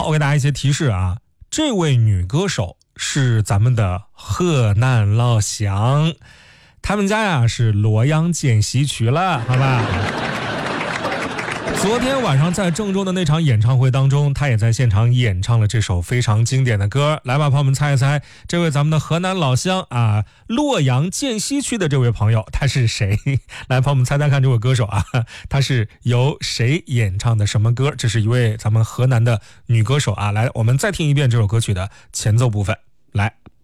好，我给大家一些提示啊，这位女歌手是咱们的河南老乡，他们家呀是洛阳涧西区了，好吧？昨天晚上在郑州的那场演唱会当中，他也在现场演唱了这首非常经典的歌。来吧，朋友们猜一猜，这位咱们的河南老乡啊，洛阳涧西区的这位朋友他是谁？来，朋友们猜猜看，这位歌手啊，他是由谁演唱的什么歌？这是一位咱们河南的女歌手啊。来，我们再听一遍这首歌曲的前奏部分，来。